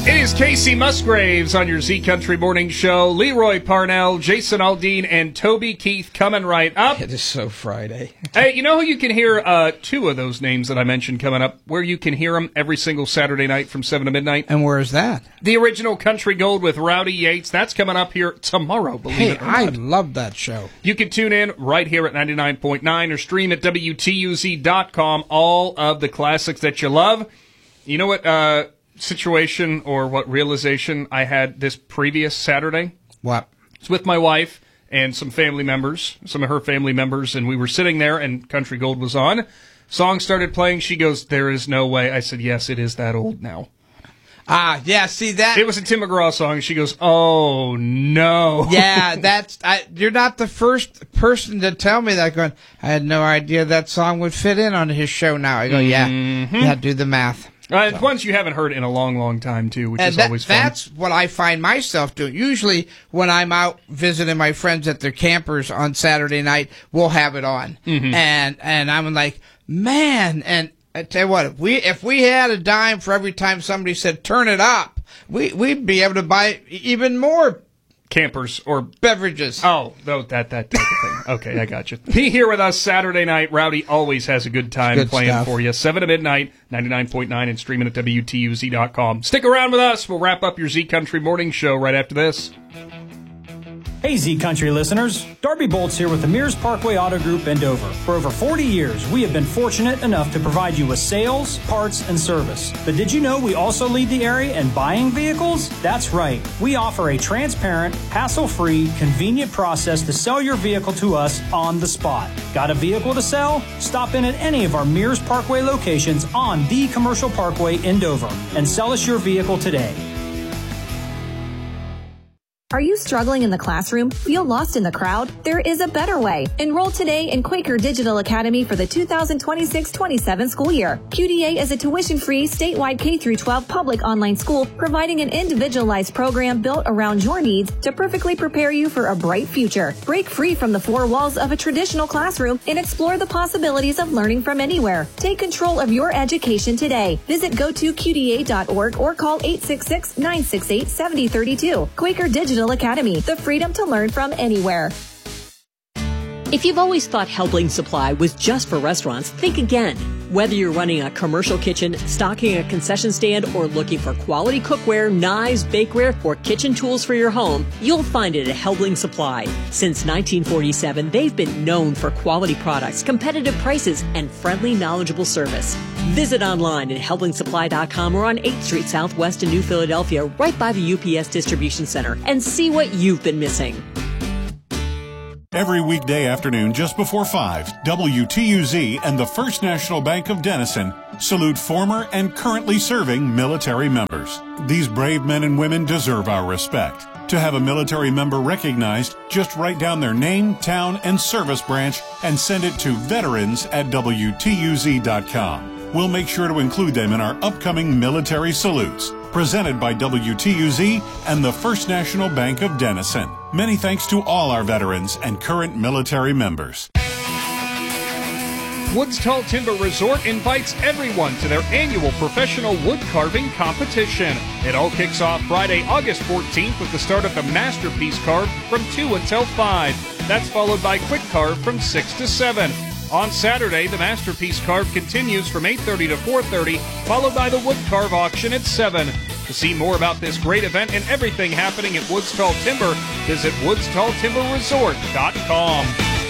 It is Casey Musgraves on your Z Country Morning Show. Leroy Parnell, Jason Aldean, and Toby Keith coming right up. It is so Friday. Hey, you know who you can hear two of those names that I mentioned coming up, where you can hear them every single Saturday night from 7 to midnight? And where is that? The original Country Gold with Rowdy Yates. That's coming up here tomorrow, believe it or not. I love that show. You can tune in right here at 99.9 or stream at WTUZ.com. All of the classics that you love. You know what situation or what realization I had this previous Saturday? What? It's with my wife and some family members, some of her family members, and we were sitting there and Country Gold was on. Song started playing. She goes, "There is no way." I said, "Yes, it is that old now." Yeah, see that? It was a Tim McGraw song. She goes, "Oh, no." Yeah, you're not the first person to tell me that. Going, I had no idea that song would fit in on his show now. I go, yeah, do the math. It's ones you haven't heard in a long, long time, too, which is always fun. That's what I find myself doing. Usually when I'm out visiting my friends at their campers on Saturday night, we'll have it on. Mm-hmm. And I'm like, man, and I tell you what, if we had a dime for every time somebody said, turn it up, we'd be able to buy even more campers or beverages. Oh, that type of thing. Okay, I got you. Be here with us Saturday night. Rowdy always has a good time playing stuff for you. 7 to midnight, 99.9, and streaming at WTUZ.com. Stick around with us. We'll wrap up your Z Country Morning Show right after this. Hey Z Country listeners, Darby Bolts here with the Mears Parkway Auto Group in Dover. For over 40 years, we have been fortunate enough to provide you with sales, parts, and service. But did you know we also lead the area in buying vehicles? That's right. We offer a transparent, hassle-free, convenient process to sell your vehicle to us on the spot. Got a vehicle to sell? Stop in at any of our Mears Parkway locations on the Commercial Parkway in Dover and sell us your vehicle today. Are you struggling in the classroom? Feel lost in the crowd? There is a better way. Enroll today in Quaker Digital Academy for the 2026-27 school year. QDA is a tuition-free, statewide K-12 public online school providing an individualized program built around your needs to perfectly prepare you for a bright future. Break free from the four walls of a traditional classroom and explore the possibilities of learning from anywhere. Take control of your education today. Visit gotoqda.org or call 866-968-7032. Quaker Digital Academy, the freedom to learn from anywhere. If you've always thought Helbling Supply was just for restaurants, think again. Whether you're running a commercial kitchen, stocking a concession stand, or looking for quality cookware, knives, bakeware, or kitchen tools for your home, you'll find it at Helbling Supply. Since 1947, they've been known for quality products, competitive prices, and friendly, knowledgeable service. Visit online at helblingsupply.com or on 8th Street Southwest in New Philadelphia, right by the UPS Distribution Center, and see what you've been missing. Every weekday afternoon just before 5, WTUZ and the First National Bank of Denison salute former and currently serving military members. These brave men and women deserve our respect. To have a military member recognized, just write down their name, town, and service branch and send it to veterans@WTUZ.com. We'll make sure to include them in our upcoming military salutes. Presented by WTUZ and the First National Bank of Denison. Many thanks to all our veterans and current military members. Woods Tall Timber Resort invites everyone to their annual professional wood carving competition. It all kicks off Friday, August 14th with the start of the Masterpiece Carve from 2 until 5. That's followed by Quick Carve from 6 to 7. On Saturday, the Masterpiece Carve continues from 8:30 to 4:30, followed by the Wood Carve auction at 7. To see more about this great event and everything happening at Woods Tall Timber, visit woodstalltimberresort.com.